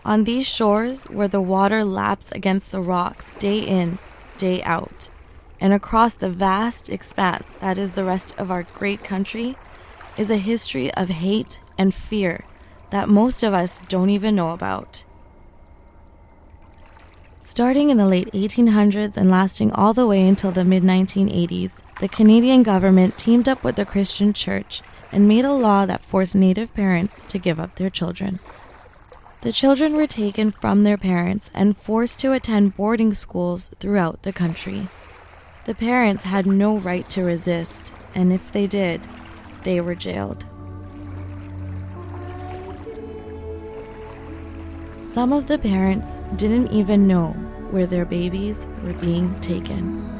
On these shores, where the water laps against the rocks day in, day out, and across the vast expanse that is the rest of our great country, is a history of hate and fear that most of us don't even know about. Starting in the late 1800s and lasting all the way until the mid-1980s, the Canadian government teamed up with the Christian Church and made a law that forced Native parents to give up their children. The children were taken from their parents and forced to attend boarding schools throughout the country. The parents had no right to resist, and if they did, they were jailed. Some of the parents didn't even know where their babies were being taken.